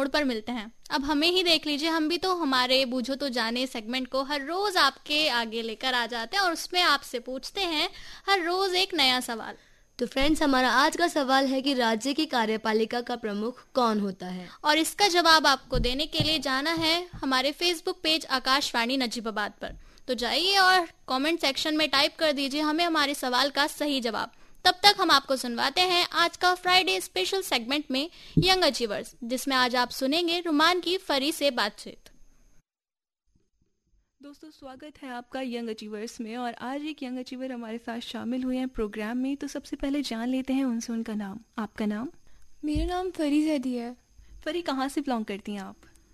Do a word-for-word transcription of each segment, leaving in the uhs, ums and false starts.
पर मिलते हैं। अब हमें ही देख लीजिए, हम भी तो हमारे बूझो तो जाने सेगमेंट को हर रोज आपके आगे लेकर आ जाते हैं और उसमें आपसे पूछते हैं हर रोज एक नया सवाल। तो फ्रेंड्स, हमारा आज का सवाल है कि राज्य की कार्यपालिका का प्रमुख कौन होता है, और इसका जवाब आपको देने के लिए जाना है हमारे फेसबुक पेज आकाशवाणी नजीबाबाद पर। तो जाइए और कमेंट सेक्शन में टाइप कर दीजिए हमें हमारे सवाल का सही जवाब। तब तक हम आपको सुनवाते हैं आज का फ्राइडे स्पेशल सेगमेंट में यंग अचीवर्स, जिसमें आज आप सुनेंगे रुमान की फरी से बातचीत। दोस्तों, स्वागत है आपका यंग अचीवर्स में, और आज एक यंग अचीवर हमारे साथ शामिल हुए हैं प्रोग्राम में। तो सबसे पहले जान लेते हैं उनसे उनका नाम। आपका नाम? मेरा नाम फरी जैदी है। फरी, कहाँ से बिलोंग करती हैं आप?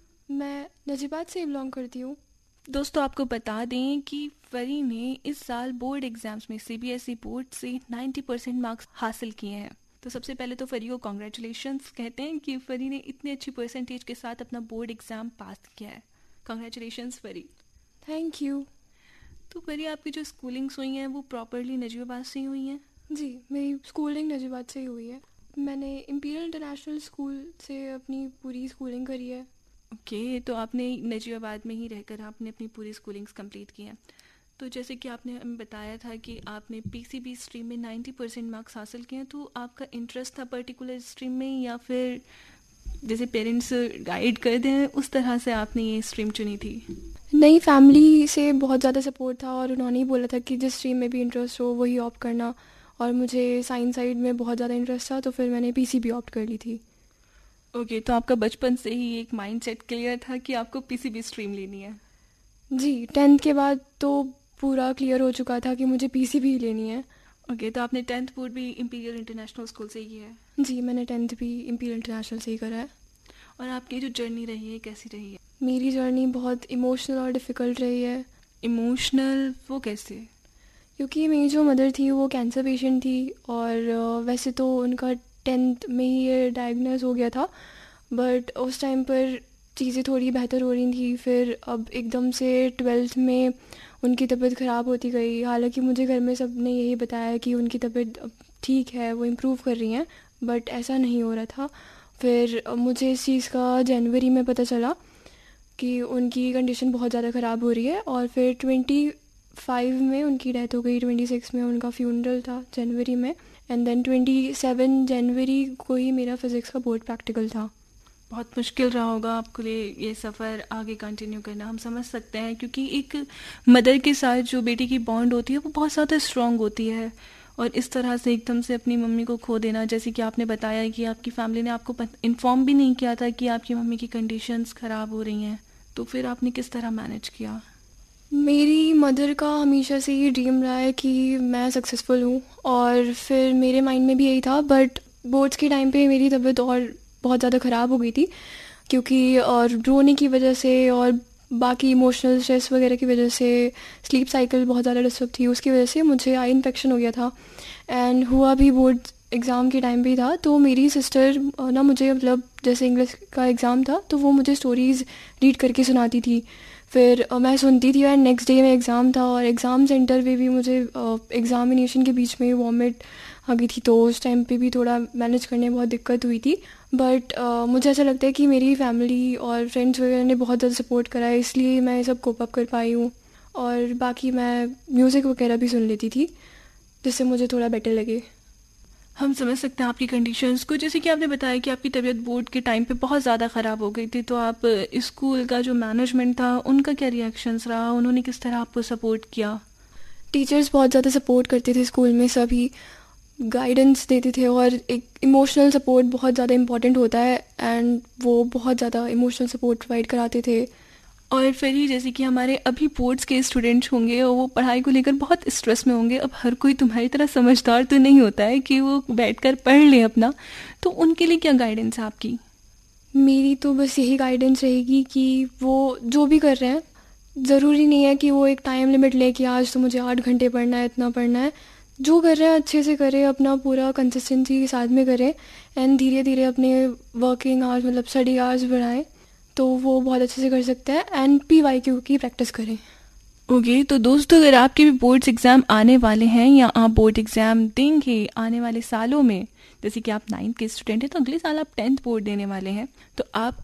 मैं नजीबाद से बिलोंग करती हूँ। दोस्तों, आपको बता दें कि फरी ने इस साल बोर्ड एग्जाम्स में सीबीएसई बोर्ड से नब्बे परसेंट मार्क्स हासिल किए हैं। तो सबसे पहले तो फरी को कॉन्ग्रेचुलेशंस कहते हैं कि फरी ने इतनी अच्छी परसेंटेज के साथ अपना बोर्ड एग्जाम पास किया है। कॉन्ग्रेचुलेशंस फरी। Thank you. तो फरी, आपकी जो स्कूलिंग्स हुई हैं वो प्रॉपरली नजीबाबाद से ही हुई हैं? जी, मेरी स्कूलिंग नजीबाद से ही हुई है। मैंने इंपीरियल इंटरनेशनल स्कूल से अपनी पूरी स्कूलिंग करी है। ओके okay, तो आपने नजीबाबाद में ही रहकर आपने अपनी पूरी स्कूलिंग्स कंप्लीट की हैं। तो जैसे कि आपने हमें बताया था कि आपने पीसीबी स्ट्रीम में नब्बे परसेंट मार्क्स हासिल किए हैं, तो आपका इंटरेस्ट था पर्टिकुलर स्ट्रीम में, या फिर जैसे पेरेंट्स गाइड कर दें उस तरह से आपने ये स्ट्रीम चुनी थी? नहीं, फैमिली से बहुत ज़्यादा सपोर्ट था और उन्होंने ही बोला था कि जिस स्ट्रीम में भी इंटरेस्ट हो वही ऑप्ट करना, और मुझे साइंस साइड में बहुत ज़्यादा इंटरेस्ट था, तो फिर मैंने पीसीबी ऑप्ट कर ली थी। ओके okay, तो आपका बचपन से ही एक माइंडसेट क्लियर था कि आपको पीसीबी स्ट्रीम लेनी है? जी, टेंथ के बाद तो पूरा क्लियर हो चुका था कि मुझे पीसीबी ही लेनी है। ओके okay, तो आपने टेंथ बोर्ड भी इंपीरियल इंटरनेशनल स्कूल से ही किया है? जी, मैंने टेंथ भी इंपीरियल इंटरनेशनल से ही करा है। और आपकी जो जर्नी रही है कैसी रही है? मेरी जर्नी बहुत इमोशनल और डिफ़िकल्ट रही है। इमोशनल वो कैसे? क्योंकि मेरी जो मदर थी वो कैंसर पेशेंट थी, और वैसे तो उनका टेंथ में ही ये डायग्नोस हो गया था, बट उस टाइम पर चीज़ें थोड़ी बेहतर हो रही थी। फिर अब एकदम से ट्वेल्थ में उनकी तबीयत ख़राब होती गई। हालांकि मुझे घर में सब ने यही बताया कि उनकी तबीयत अब ठीक है, वो इम्प्रूव कर रही हैं, बट ऐसा नहीं हो रहा था। फिर मुझे इस चीज़ का जनवरी में पता चला कि उनकी कंडीशन बहुत ज़्यादा ख़राब हो रही है, और फिर ट्वेंटी फाइव में उनकी डेथ हो गई। ट्वेंटी सिक्स में उनका फ्यूनरल था जनवरी में, एंड देन ट्वेंटी सेवन जनवरी को ही मेरा फिज़िक्स का बोर्ड प्रैक्टिकल था। बहुत मुश्किल रहा होगा आपके लिए ये सफ़र आगे कंटिन्यू करना, हम समझ सकते हैं, क्योंकि एक मदर के साथ जो बेटी की बॉन्ड होती है वो बहुत ज़्यादा स्ट्रॉन्ग होती है, और इस तरह से एकदम से अपनी मम्मी को खो देना, जैसे कि आपने बताया कि आपकी फैमिली ने आपको इन्फॉर्म भी नहीं किया था कि आपकी मम्मी की कंडीशंस ख़राब हो रही हैं, तो फिर आपने किस तरह मैनेज किया? मेरी मदर का हमेशा से ये ड्रीम रहा है कि मैं सक्सेसफुल हूँ, और फिर मेरे माइंड में भी यही था। बट बोर्ड्स के टाइम पे मेरी तबीयत और बहुत ज़्यादा ख़राब हो गई थी, क्योंकि और रोने की वजह से और बाकी इमोशनल स्ट्रेस वगैरह की वजह से स्लीप साइकिल बहुत ज़्यादा डिस्टर्ब थी, उसकी वजह से मुझे आई इन्फेक्शन हो गया था। एंड हुआ भी बोर्ड एग्ज़ाम के टाइम पे ही था। तो मेरी सिस्टर ना मुझे, मतलब जैसे इंग्लिश का एग्ज़ाम था तो वो मुझे स्टोरीज़ रीड करके सुनाती थी, फिर मैं सुनती थी, और नेक्स्ट डे में एग्ज़ाम था, और एग्ज़ाम सेंटर पे भी मुझे एग्ज़ामिनेशन के बीच में वॉमिट आ गई थी, तो उस टाइम पे भी थोड़ा मैनेज करने में बहुत दिक्कत हुई थी। बट uh, मुझे ऐसा लगता है कि मेरी फैमिली और फ्रेंड्स वगैरह ने बहुत ज़्यादा सपोर्ट करा है, इसलिए मैं ये सब कोप अप कर पाई हूँ। और बाकी मैं म्यूज़िक वगैरह भी सुन लेती थी, जिससे मुझे थोड़ा बेटर लगे। हम समझ सकते हैं आपकी कंडीशंस को। जैसे कि आपने बताया कि आपकी तबीयत बोर्ड के टाइम पे बहुत ज़्यादा ख़राब हो गई थी, तो आप स्कूल का जो मैनेजमेंट था उनका क्या रिएक्शंस रहा, उन्होंने किस तरह आपको सपोर्ट किया? टीचर्स बहुत ज़्यादा सपोर्ट करते थे, स्कूल में सभी गाइडेंस देते थे, और एक इमोशनल सपोर्ट बहुत ज़्यादा इम्पॉर्टेंट होता है, एंड वो बहुत ज़्यादा इमोशनल सपोर्ट प्रोवाइड कराते थे। और फिर ही जैसे कि हमारे अभी बोर्ड्स के स्टूडेंट्स होंगे और वो पढ़ाई को लेकर बहुत स्ट्रेस में होंगे, अब हर कोई तुम्हारी तरह समझदार तो नहीं होता है कि वो बैठकर पढ़ ले अपना, तो उनके लिए क्या गाइडेंस है आपकी? मेरी तो बस यही गाइडेंस रहेगी कि वो जो भी कर रहे हैं, ज़रूरी नहीं है कि वो एक टाइम लिमिट ले कि आज तो मुझे आठ घंटे पढ़ना है, इतना पढ़ना है। जो कर रहे हैं अच्छे से करें, अपना पूरा कंसिस्टेंसी के साथ में करें, एंड धीरे धीरे अपने वर्किंग आवर्स, मतलब स्टडी आवर्स बढ़ाएं, तो वो बहुत अच्छे से कर सकते हैं। एंड पी वाई क्यू की प्रैक्टिस करें। ओके okay, तो दोस्तों, अगर आपके भी बोर्ड्स एग्ज़ाम आने वाले हैं या आप बोर्ड एग्ज़ाम देंगे आने वाले सालों में, जैसे कि आप नाइन्थ के स्टूडेंट हैं तो अगले साल आप टेंथ बोर्ड देने वाले हैं, तो आप